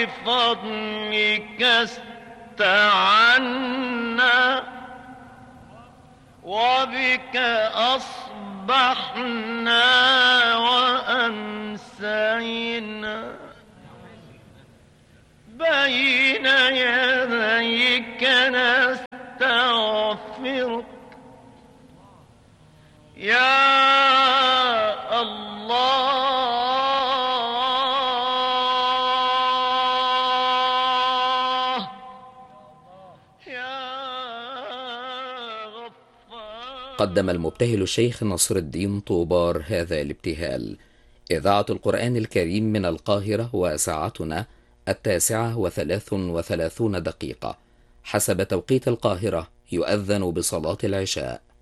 وبفضلك استعنا وبك أصبحنا وأمسينا بين يديك نستغفرك يا الله يا غفار. قدم المبتهل الشيخ نصر الدين طوبار هذا الابتهال. إذاعة القرآن الكريم من القاهرة، وساعتنا 9:33 حسب توقيت القاهرة. يؤذن بصلاة العشاء.